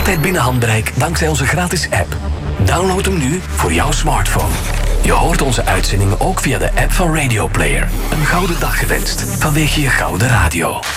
altijd binnen handbereik dankzij onze gratis app. Download hem nu voor jouw smartphone. Je hoort onze uitzendingen ook via de app van Radio Player. Een gouden dag gewenst vanwege je gouden radio.